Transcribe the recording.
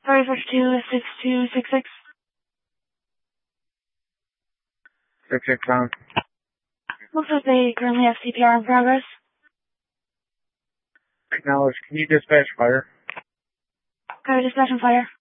Sorry, 526266. 66 pounds. Looks like they currently have CPR in progress. Acknowledge. Can you dispatch fire? Copy, dispatch and fire.